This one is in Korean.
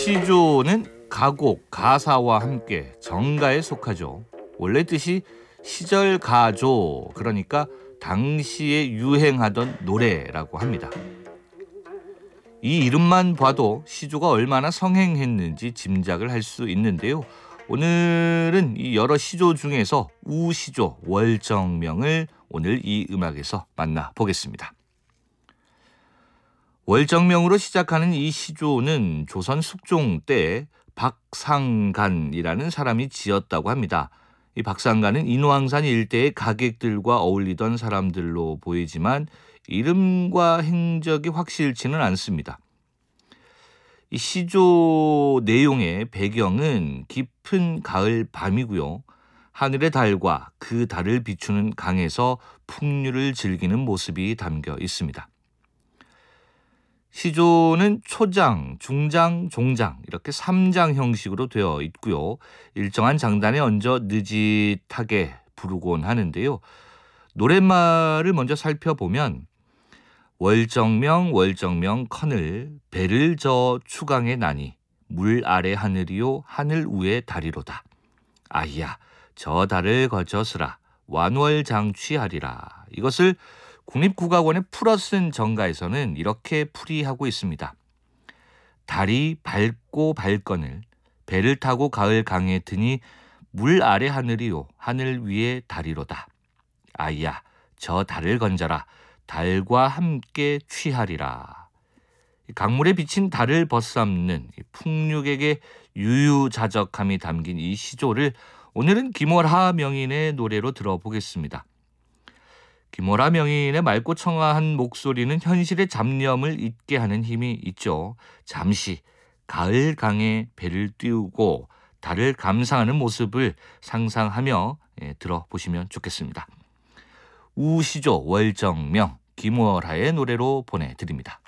시조는 가곡, 가사와 함께 정가에 속하죠. 원래 뜻이 시절가조, 그러니까 당시에 유행하던 노래라고 합니다. 이 이름만 봐도 시조가 얼마나 성행했는지 짐작을 할 수 있는데요. 오늘은 이 여러 시조 중에서 우시조, 월정명을 오늘 이 음악에서 만나보겠습니다. 월정명으로 시작하는 이 시조는 조선 숙종 때 박상간이라는 사람이 지었다고 합니다. 이 박상간은 인왕산 일대의 가객들과 어울리던 사람들로 보이지만 이름과 행적이 확실치는 않습니다. 이 시조 내용의 배경은 깊은 가을 밤이고요. 하늘의 달과 그 달을 비추는 강에서 풍류를 즐기는 모습이 담겨 있습니다. 시조는 초장, 중장, 종장 이렇게 3장 형식으로 되어 있고요. 일정한 장단에 얹어 느릿하게 부르곤 하는데요. 노랫말을 먼저 살펴보면 월정명 월정명 커늘 배를 저 추강에 나니 물 아래 하늘이요 하늘 위에 달이로다. 아이야 저 달을 거쳐서라 완월장취하리라. 이것을 국립국악원의 풀어 쓴 정가에서는 이렇게 풀이하고 있습니다. 달이 밝고 밝거늘 배를 타고 가을 강에 드니 물 아래 하늘이요 하늘 위에 달이로다. 아이야 저 달을 건져라 달과 함께 취하리라. 강물에 비친 달을 벗삼는 풍류객의 유유자적함이 담긴 이 시조를 오늘은 김월하 명인의 노래로 들어보겠습니다. 김월하 명인의 맑고 청아한 목소리는 현실의 잡념을 잊게 하는 힘이 있죠. 잠시 가을 강에 배를 띄우고 달을 감상하는 모습을 상상하며 들어보시면 좋겠습니다. 우시조 월정명 김월하의 노래로 보내드립니다.